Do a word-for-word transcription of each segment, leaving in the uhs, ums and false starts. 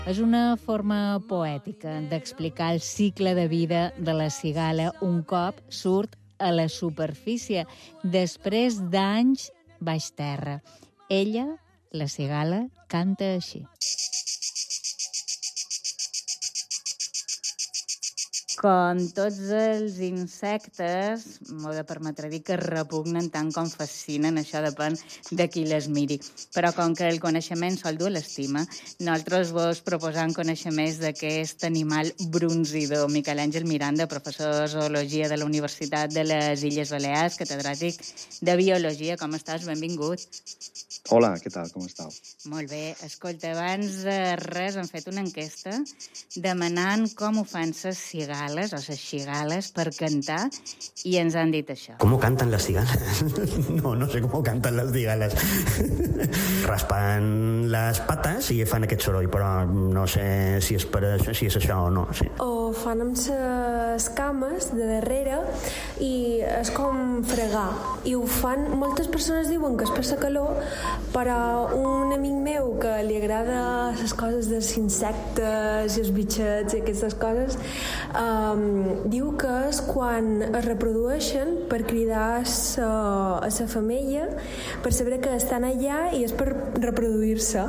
És una forma poètica d'explicar el cicle de vida de la cigala un cop surt a la superfície, després d'anys baix terra. Ella, la cigala, canta així. Com tots els insectes, m'ho de permetre dir que repugnen tant com fascinen, això depèn de qui les miri. Però com que el coneixement sol dur l'estima, nosaltres vos proposam conèixer més d'aquest animal brunzidor. Miquel Àngel Miranda, professor de zoologia de la Universitat de les Illes Balears, catedràtic de biologia. Com estàs? Benvingut. Hola, què tal? Com estàu? Molt bé. Escolta, abans de res hem fet una enquesta demanant com ho fan les cigales o les xigales per cantar i ens han dit això. ¿Cómo cantan las cigalas? No, no sé cómo cantan las cigalas. Raspan les pates i fan aquest soroll, però no sé si és, per això, si és això o no. Sí. O fan amb les cames de darrere i és com fregar. I ho fan, moltes persones diuen que és per la calor, però un amic meu que li agrada les coses dels insectes i els bitxets i aquestes coses um, diu que és quan es reprodueixen per cridar a la femella per saber que estan allà i és per reproduir-se.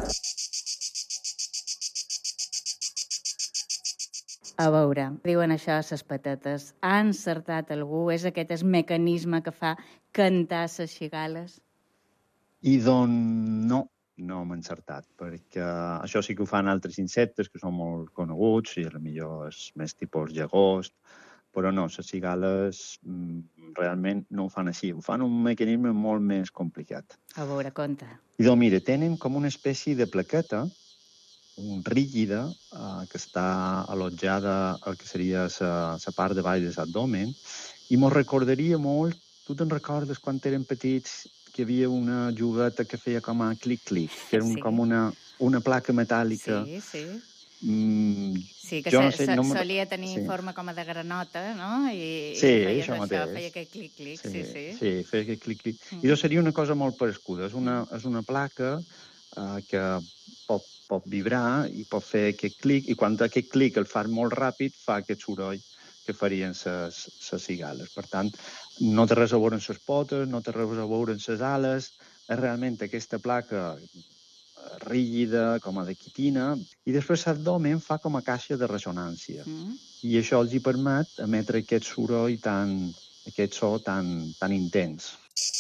A veure, diuen això a les patates. Ha encertat algú? És aquest el mecanisme que fa cantar les cigales? I doncs no, no hem encertat, perquè això sí que ho fan altres insectes que són molt coneguts i potser és més tipus llagost, però no, les cigales realment no ho fan així, ho fan un mecanisme molt més complicat. A veure, conta. I doncs mira, tenen com una espècie de plaqueta, un rígida, eh, que està allotjada al que seria la part de baix de l'abdomen, i mos recordaria molt, tu te'n recordes quan érem petits que hi havia una jugueta que feia com a clic-clic, que era un, sí. com una, una placa metàl·lica. Sí, sí. Mm, sí, que se, no sé, se, no solia tenir sí. forma com a de granota, no? I, sí, i això mateix. Això, feia aquest clic-clic, sí, sí. Sí, sí feia aquest clic-clic. Mm. I això seria una cosa molt parescuda. És una, és una placa uh, que pot, pot vibrar i pot fer aquest clic, i quan aquest clic el fa molt ràpid, fa aquest soroll que farien les cigales. Per tant, no té res a veure amb les potes, no té res a veure amb les ales, és realment aquesta placa rígida, com a de quitina, i després l'abdomen fa com a caixa de ressonància. Mm. I això els hi permet emetre aquest soroll tan, aquest so tan, tan intens.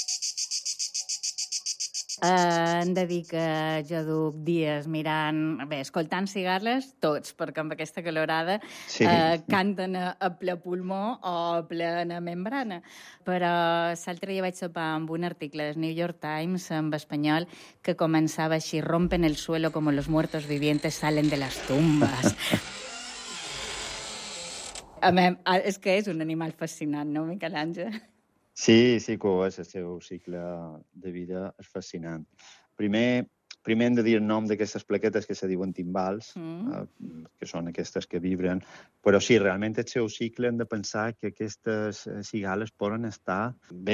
Uh, hem de dir que jo duc dies mirant, bé, escoltant cigales, tots, perquè amb aquesta calorada sí. uh, canten a, a ple pulmó o a plena membrana. Però l'altre dia vaig sopar amb un article del New York Times en espanyol que començava així: rompen el suelo como los muertos vivientes salen de las tumbas. A mi, és que és un animal fascinant, no, Miquel Àngel? Sí, sí que ho és, el seu cicle de vida és fascinant. Primer, primer hem de dir el nom d'aquestes plaquetes que se diuen timbals, mm. eh, que són aquestes que vibren, però sí, realment el seu cicle hem de pensar que aquestes cigales poden estar ben